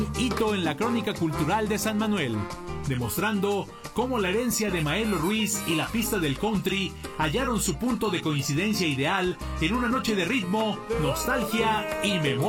hito en la crónica cultural de San Manuel, demostrando cómo la herencia de Maelo Ruiz y la pista del country hallaron su punto de coincidencia ideal en una noche de ritmo, nostalgia y memoria.